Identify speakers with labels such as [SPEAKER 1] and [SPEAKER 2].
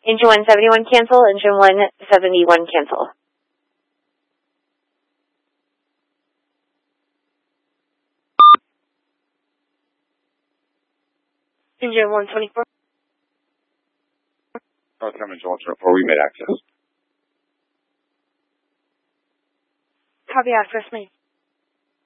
[SPEAKER 1] Engine 171 cancel, engine 171 cancel. Engine 124.
[SPEAKER 2] North Engine 124, we made access.
[SPEAKER 1] Copy access, mate.